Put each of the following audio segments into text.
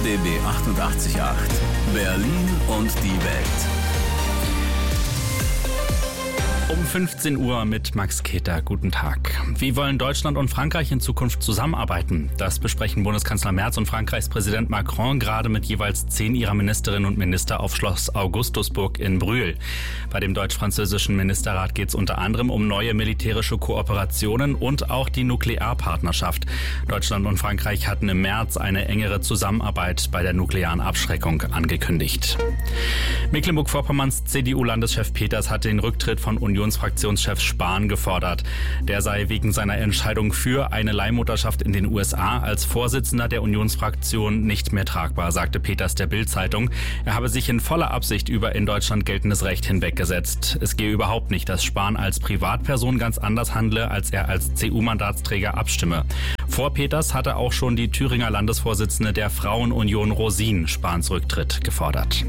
RBB 88.8 Berlin und die Welt. Um 15 Uhr mit Max Keter. Guten Tag. Wie wollen Deutschland und Frankreich in Zukunft zusammenarbeiten? Das besprechen Bundeskanzler Merz und Frankreichs Präsident Macron gerade mit jeweils 10 ihrer Ministerinnen und Minister auf Schloss Augustusburg in Brühl. Bei dem deutsch-französischen Ministerrat geht es unter anderem um neue militärische Kooperationen und auch die Nuklearpartnerschaft. Deutschland und Frankreich hatten im März eine engere Zusammenarbeit bei der nuklearen Abschreckung angekündigt. Mecklenburg-Vorpommerns CDU-Landeschef Peters hat den Rücktritt von Unionsfraktionschef Spahn gefordert. Der sei wegen seiner Entscheidung für eine Leihmutterschaft in den USA als Vorsitzender der Unionsfraktion nicht mehr tragbar, sagte Peters der Bild-Zeitung. Er habe sich in voller Absicht über in Deutschland geltendes Recht hinweggesetzt. Es gehe überhaupt nicht, dass Spahn als Privatperson ganz anders handle, als er als CDU-Mandatsträger abstimme. Vor Peters hatte auch schon die Thüringer Landesvorsitzende der Frauenunion Rosin Spahns Rücktritt gefordert.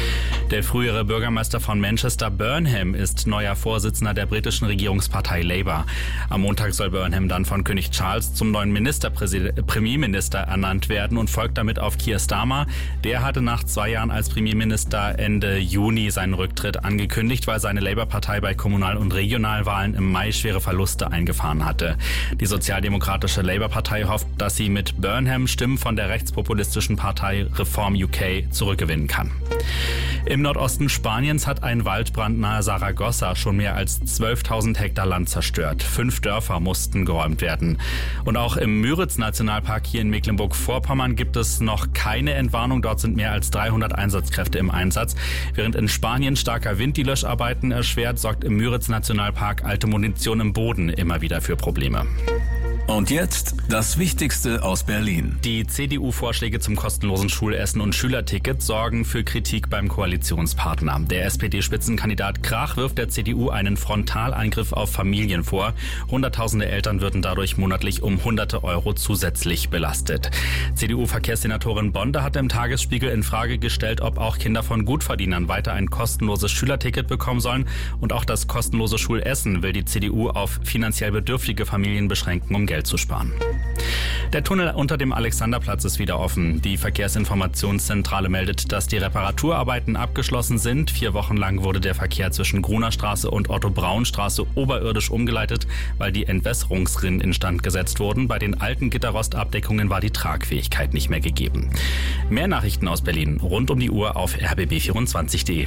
Der frühere Bürgermeister von Manchester, Burnham, ist neuer Vorsitzender der britischen Regierungspartei Labour. Am Montag soll Burnham dann von König Charles zum neuen Premierminister ernannt werden und folgt damit auf Keir Starmer. Der hatte nach 2 Jahren als Premierminister Ende Juni seinen Rücktritt angekündigt, weil seine Labour-Partei bei Kommunal- und Regionalwahlen im Mai schwere Verluste eingefahren hatte. Die sozialdemokratische Labour-Partei hofft, dass sie mit Burnham Stimmen von der rechtspopulistischen Partei Reform UK zurückgewinnen kann. Im Nordosten Spaniens hat ein Waldbrand nahe Saragossa schon mehr als 12.000 Hektar Land zerstört. 5 Dörfer mussten geräumt werden. Und auch im Müritz-Nationalpark hier in Mecklenburg-Vorpommern gibt es noch keine Entwarnung. Dort sind mehr als 300 Einsatzkräfte im Einsatz. Während in Spanien starker Wind die Löscharbeiten erschwert, sorgt im Müritz-Nationalpark alte Munition im Boden immer wieder für Probleme. Und jetzt das Wichtigste aus Berlin. Die CDU-Vorschläge zum kostenlosen Schulessen und Schülerticket sorgen für Kritik beim Koalitionspartner. Der SPD-Spitzenkandidat Krach wirft der CDU einen Frontalangriff auf Familien vor. Hunderttausende Eltern würden dadurch monatlich um hunderte Euro zusätzlich belastet. CDU-Verkehrssenatorin Bonde hat im Tagesspiegel in Frage gestellt, ob auch Kinder von Gutverdienern weiter ein kostenloses Schülerticket bekommen sollen. Und auch das kostenlose Schulessen will die CDU auf finanziell bedürftige Familien beschränken, um Geld zu sparen. Der Tunnel unter dem Alexanderplatz ist wieder offen. Die Verkehrsinformationszentrale meldet, dass die Reparaturarbeiten abgeschlossen sind. 4 Wochen lang wurde der Verkehr zwischen Grunerstraße und Otto-Braun-Straße oberirdisch umgeleitet, weil die Entwässerungsrinnen instand gesetzt wurden. Bei den alten Gitterrostabdeckungen war die Tragfähigkeit nicht mehr gegeben. Mehr Nachrichten aus Berlin rund um die Uhr auf rbb24.de.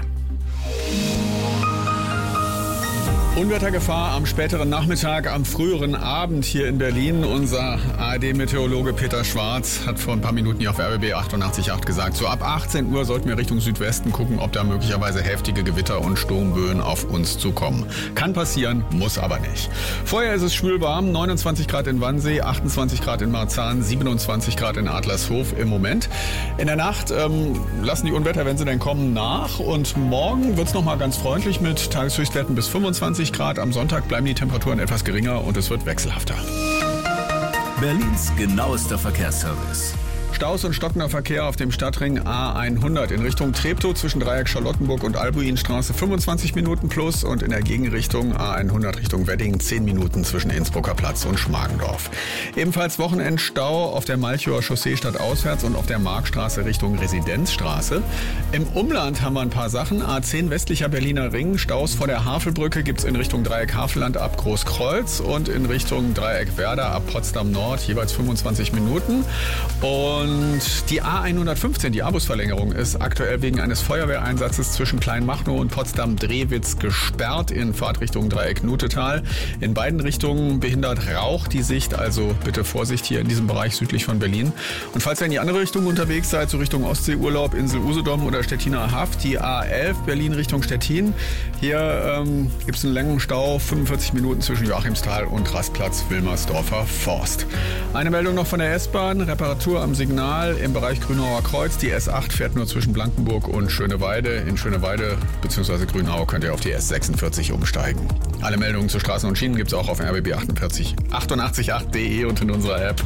Unwettergefahr am späteren Nachmittag, am früheren Abend hier in Berlin. Unser ARD-Meteorologe Peter Schwarz hat vor ein paar Minuten hier auf RBB 88.8 gesagt, so ab 18 Uhr sollten wir Richtung Südwesten gucken, ob da möglicherweise heftige Gewitter und Sturmböen auf uns zukommen. Kann passieren, muss aber nicht. Vorher ist es schwülwarm, 29 Grad in Wannsee, 28 Grad in Marzahn, 27 Grad in Adlershof im Moment. In der Nacht lassen die Unwetter, wenn sie denn kommen, nach. Und morgen wird es nochmal ganz freundlich mit Tageshöchstwerten bis 25 Grad. Am Sonntag bleiben die Temperaturen etwas geringer und es wird wechselhafter. Berlins genauester Verkehrsservice. Staus und stockender Verkehr auf dem Stadtring A100 in Richtung Treptow zwischen Dreieck Charlottenburg und Albuinstraße 25 Minuten plus und in der Gegenrichtung A100 Richtung Wedding 10 Minuten zwischen Innsbrucker Platz und Schmargendorf. Ebenfalls Wochenendstau auf der Malchower Chaussee stadtauswärts und auf der Markstraße Richtung Residenzstraße. Im Umland haben wir ein paar Sachen. A10 westlicher Berliner Ring, Staus vor der Havelbrücke gibt's in Richtung Dreieck Havelland ab Großkreuz und in Richtung Dreieck Werder ab Potsdam Nord jeweils 25 Minuten. Und die A115, die A-Bus-Verlängerung, ist aktuell wegen eines Feuerwehreinsatzes zwischen Kleinmachnow und Potsdam-Drewitz gesperrt in Fahrtrichtung Dreieck Nutetal. In beiden Richtungen behindert Rauch die Sicht, also bitte Vorsicht hier in diesem Bereich südlich von Berlin. Und falls ihr in die andere Richtung unterwegs seid, so Richtung Ostseeurlaub, Insel Usedom oder Stettiner Haff, die A11 Berlin Richtung Stettin. Hier gibt es einen langen Stau, 45 Minuten zwischen Joachimsthal und Rastplatz Wilmersdorfer Forst. Eine Meldung noch von der S-Bahn, Reparatur am Signal im Bereich Grünauer Kreuz. Die S8 fährt nur zwischen Blankenburg und Schöneweide. In Schöneweide bzw. Grünau könnt ihr auf die S46 umsteigen. Alle Meldungen zu Straßen und Schienen gibt es auch auf rbb888.de und in unserer App.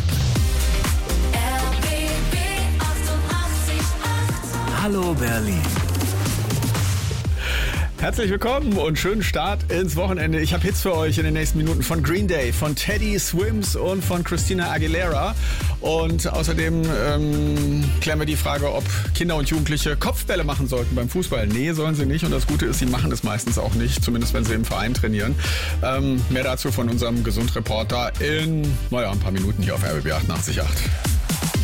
RBB 88.8 Hallo Berlin. Herzlich willkommen und schönen Start ins Wochenende. Ich habe Hits für euch in den nächsten Minuten von Green Day, von Teddy Swims und von Christina Aguilera. Und außerdem klären wir die Frage, ob Kinder und Jugendliche Kopfbälle machen sollten beim Fußball. Nee, sollen sie nicht. Und das Gute ist, sie machen es meistens auch nicht, zumindest wenn sie im Verein trainieren. Mehr dazu von unserem Gesundreporter in ein paar Minuten hier auf RBB 88.8.